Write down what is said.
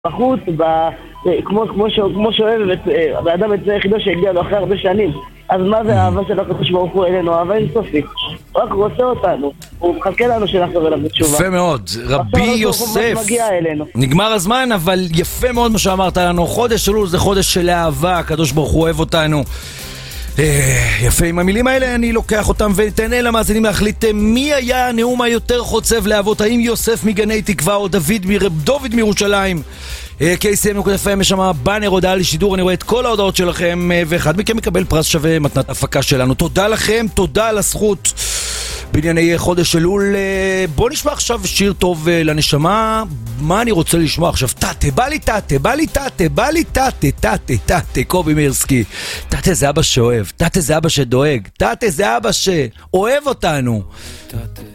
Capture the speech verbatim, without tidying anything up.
בחוץ, כמו שאוהב, האדם את זה היחידו שהגיע לו אחרי הרבה שנים. אז מה זה האהבה של הקדוש ברוך הוא אלינו? אהבה אינסופית. הוא רק רוצה אותנו, הוא מחכה לנו שנחזור אליו בתשובה. יפה מאוד, רבי יוסף. נגמר הזמן, אבל יפה מאוד מה שאמרת לנו. חודש אלול זה חודש של אהבה, הקדוש ברוך הוא אוהב אותנו. יפה, עם המילים האלה אני לוקח אותם ותענה למאזינים להחליט מי היה הנאום היותר חוצב להבות, האם יוסף מגני תקווה או דוד דוד מירושלים. קייסי נקודה אף אם, יש שם בנר הודעה לשידור, אני רואה את כל ההודעות שלכם, ואחד מכם מקבל פרס שווה מתנת הפקה שלנו. תודה לכם, תודה על הזכות בענייני חודש אלול. בוא נשמע עכשיו שיר טוב לנשמה. מה אני רוצה לשמוע עכשיו? תתה, בא לי תתה, בא לי תתה, בא לי תתה, תתה, תתה, קובי מירסקי. תתה זה אבא שאוהב, תתה זה אבא שדואג, תתה זה אבא שאוהב אותנו.